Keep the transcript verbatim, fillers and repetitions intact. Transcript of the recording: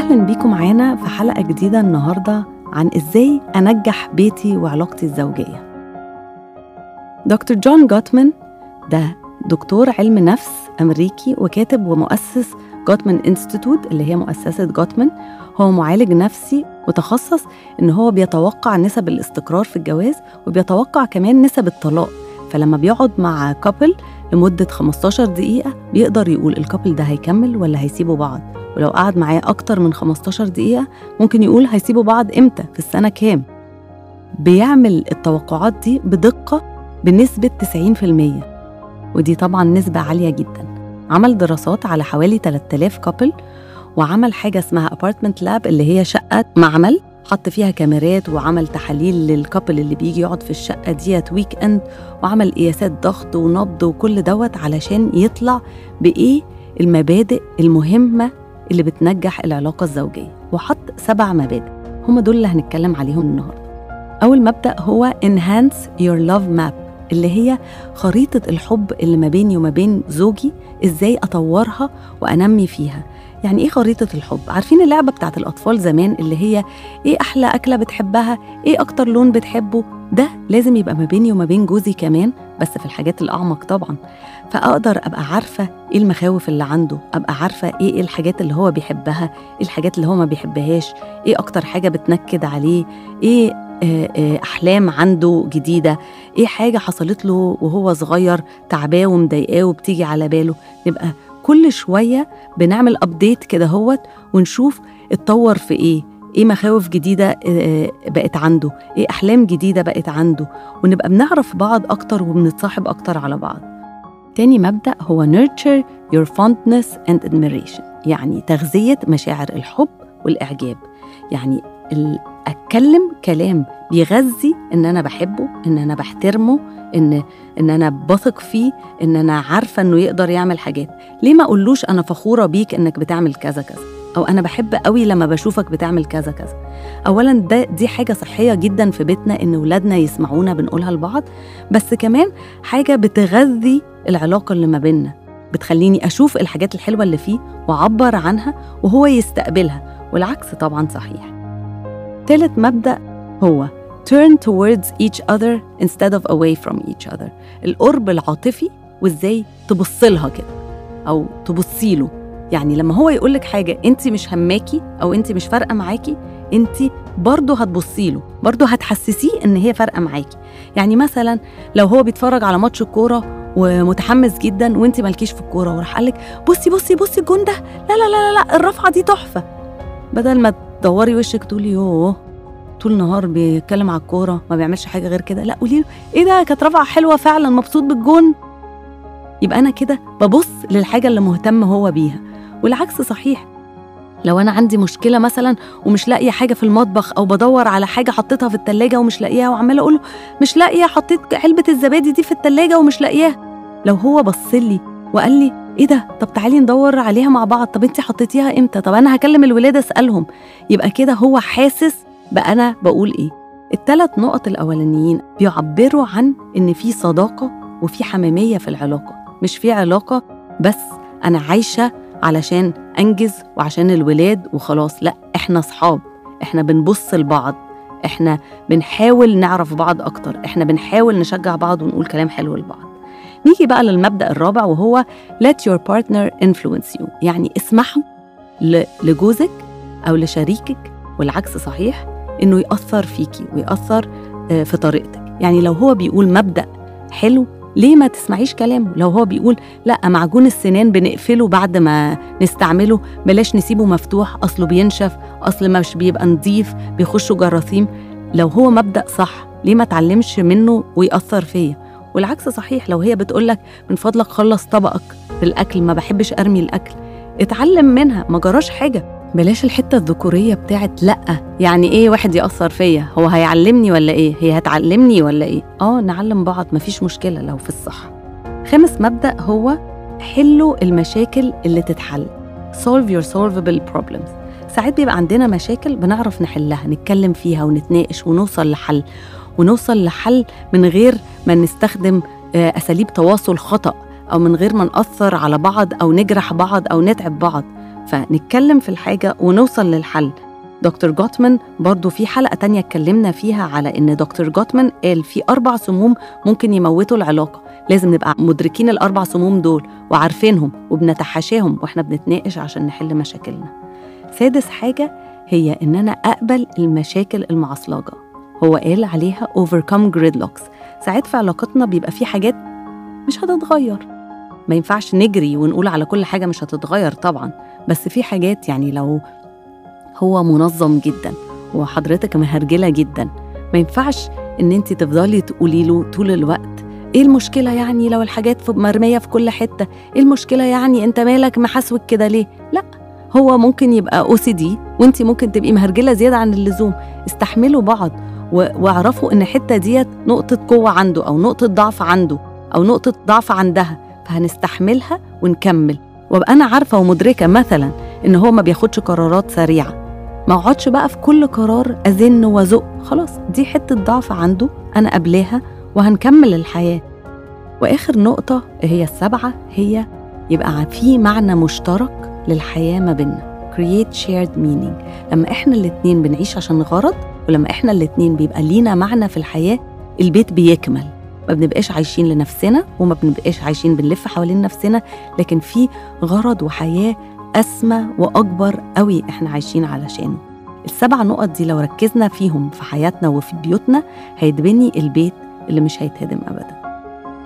أهلاً بيكم معانا في حلقة جديدة النهاردة عن إزاي أنجح بيتي وعلاقتي الزوجية. دكتور جون جوتمان ده دكتور علم نفس أمريكي وكاتب ومؤسس جوتمان انستيتوت اللي هي مؤسسة جوتمان. هو معالج نفسي وتخصص إن هو بيتوقع نسب الاستقرار في الجواز وبيتوقع كمان نسب الطلاق. فلما بيقعد مع كابل لمدة خمستاشر دقيقة بيقدر يقول الكابل ده هيكمل ولا هيسيبوا بعض، ولو قعد معاه أكتر من خمستاشر دقيقة ممكن يقول هيسيبوا بعض إمتى، في السنة كام. بيعمل التوقعات دي بدقة بنسبة تسعين في المية، ودي طبعاً نسبة عالية جداً. عمل دراسات على حوالي ثلاثة آلاف كابل، وعمل حاجة اسمها أبارتمنت لاب اللي هي شقة معمل حط فيها كاميرات، وعمل تحاليل للكابل اللي بيجي يقعد في الشقة ديت ويك اند، وعمل قياسات ضغط ونبض وكل دوت علشان يطلع بإيه المبادئ المهمة اللي بتنجح العلاقة الزوجية. وحط سبع مبادئ هم دول اللي هنتكلم عليهم النهاردة. أول مبدأ هو enhance your love map، اللي هي خريطة الحب اللي ما بيني وما بين زوجي، إزاي أطورها وأنمي فيها. يعني إيه خريطة الحب؟ عارفين اللعبة بتاعت الأطفال زمان اللي هي إيه أحلى أكلة بتحبها، إيه أكتر لون بتحبه؟ ده لازم يبقى ما بيني وما بين جوزي كمان، بس في الحاجات الأعمق طبعاً. فأقدر أبقى عارفة إيه المخاوف اللي عنده، أبقى عارفة إيه الحاجات اللي هو بيحبها، إيه الحاجات اللي هو ما بيحبهاش، إيه أكتر حاجة بتنكد عليه، إيه أحلام عنده جديدة، إيه حاجة حصلت له وهو صغير تعباه ومضايقاه وبتيجي على باله. نبقى كل شوية بنعمل أبديت كده هوت ونشوف اتطور في إيه، إيه مخاوف جديدة بقت عنده، إيه أحلام جديدة بقت عنده، ونبقى بنعرف بعض أكتر وبنتصاحب أكتر على بعض. تاني مبدأ هو nurture your fondness and admiration، يعني تغذية مشاعر الحب والإعجاب. يعني أتكلم كلام بيغذي إن أنا بحبه، إن أنا بحترمه، إن إن أنا بثق فيه، إن أنا عارفة إنه يقدر يعمل حاجات. ليه ما أقولوش أنا فخورة بيك إنك بتعمل كذا كذا، أو أنا بحب قوي لما بشوفك بتعمل كذا كذا. أولاً ده دي حاجة صحية جداً في بيتنا إن ولادنا يسمعونا بنقولها لبعض، بس كمان حاجة بتغذي العلاقة اللي ما بيننا، بتخليني أشوف الحاجات الحلوة اللي فيه وأعبر عنها وهو يستقبلها، والعكس طبعاً صحيح. ثالث مبدأ هو turn towards each other instead of away from each other، القرب العاطفي وإزاي تبصلها كده أو تبصيله. يعني لما هو يقولك حاجة أنت مش هماكي أو أنت مش فارقة معاكي، أنت برضو هتبصيله، برضو هتحسسيه إن هي فارقة معاكي. يعني مثلا لو هو بيتفرج على ماتش الكورة ومتحمس جدا وأنت مالكيش في الكورة، وراح قالك بصي بصي بصي الجون ده، لا لا لا لا الرفعة دي تحفة، بدل ما تدوري وشك تقولي يوه طول نهار بيتكلم على الكورة ما بيعملش حاجة غير كده، لا قولي له ايه ده كانت رفعة حلوة فعلا، مبسوط بالجون. يبقى أنا كده ببص للحاجة اللي مهتم هو بيها. والعكس صحيح، لو أنا عندي مشكلة مثلا ومش لاقية حاجة في المطبخ، أو بدور على حاجة حطيتها في التلاجة ومش لاقيها، وعمالة أقوله مش لاقية، حطيت علبة الزبادي دي في التلاجة ومش لاقياها، لو هو بصلي وقال لي ايه ده، طب تعالي ندور عليها مع بعض، طب انتي حطيتيها امتى، طب أنا هكلم الولاد أسألهم، يبقى كده هو حاسس بقى أنا بقول إيه. الثلاث نقط الأولانيين بيعبروا عن إن في صداقة وفي حميمية في العلاقة، مش في علاقة بس أنا عايشة علشان أنجز وعشان الولاد وخلاص، لا إحنا صحاب، إحنا بنبص لبعض، إحنا بنحاول نعرف بعض أكتر، إحنا بنحاول نشجع بعض ونقول كلام حلو لبعض. نيجي بقى للمبدأ الرابع وهو let your partner influence you، يعني اسمحوا لجوزك أو لشريكك، والعكس صحيح، إنه يأثر فيكي ويأثر في طريقتك. يعني لو هو بيقول مبدأ حلو ليه ما تسمعيش كلامه؟ لو هو بيقول لا معجون السنان بنقفله بعد ما نستعمله، بلاش نسيبه مفتوح أصله بينشف، أصل مش بيبقى نظيف، بيخشوا جراثيم، لو هو مبدأ صح ليه ما تعلمش منه ويأثر فيا؟ والعكس صحيح، لو هي بتقولك من فضلك خلص طبقك في الأكل، ما بحبش أرمي الأكل، اتعلم منها، ما جراش حاجة. بلاش الحتة الذكورية بتاعت لأ يعني إيه واحد يأثر فيا، هو هيعلمني ولا إيه، هي هتعلمني ولا إيه؟ آه نعلم بعض، مفيش مشكلة لو في الصح. خامس مبدأ هو حلوا المشاكل اللي تتحل، solve your solvable problems. ساعات بيبقى عندنا مشاكل بنعرف نحلها، نتكلم فيها ونتناقش ونوصل لحل، ونوصل لحل من غير ما نستخدم أساليب تواصل خطأ، أو من غير ما نأثر على بعض أو نجرح بعض أو نتعب بعض. فنتكلم في الحاجة ونوصل للحل. دكتور جوتمان برضو في حلقة تانية اتكلمنا فيها على إن دكتور جوتمان قال في أربع سموم ممكن يموتوا العلاقة، لازم نبقى مدركين الأربع سموم دول وعارفينهم وبنتحاشاهم وإحنا بنتناقش عشان نحل مشاكلنا. سادس حاجة هي إن أنا أقبل المشاكل المعصلجة، هو قال عليها overcome gridlocks. ساعات في علاقتنا بيبقى في حاجات مش هتتغير، ما ينفعش نجري ونقول على كل حاجة مش هتتغير طبعاً، بس في حاجات يعني لو هو منظم جداً وحضرتك مهرجلة جداً، ما ينفعش إن أنت تفضلي تقولي له طول الوقت إيه المشكلة يعني لو الحاجات مرمية في كل حتة، إيه المشكلة يعني أنت مالك محسوك كده ليه؟ لأ، هو ممكن يبقى أو سي دي وأنت ممكن تبقي مهرجلة زيادة عن اللزوم. استحملوا بعض واعرفوا إن حتة ديت نقطة قوة عنده أو نقطة ضعف عنده أو نقطة ضعف عندها، فهنستحملها ونكمل. وابقى أنا عارفة ومدركة مثلا إن هو ما بياخدش قرارات سريعة، ما اقعدش بقى في كل قرار أزن وزق، خلاص دي حتة ضعف عنده أنا قبلها وهنكمل الحياة. وآخر نقطة هي السبعة، هي يبقى في معنى مشترك للحياة ما بيننا، create shared meaning. لما إحنا الاتنين بنعيش عشان غرض، ولما إحنا الاتنين بيبقى لينا معنى في الحياة، البيت بيكمل، ما بنبقاش عايشين لنفسنا وما بنبقاش عايشين بنلف حوالين نفسنا، لكن في غرض وحياة أسمى وأكبر قوي إحنا عايشين علشانه. السبع نقط دي لو ركزنا فيهم في حياتنا وفي بيوتنا هيتبني البيت اللي مش هيتهدم أبداً.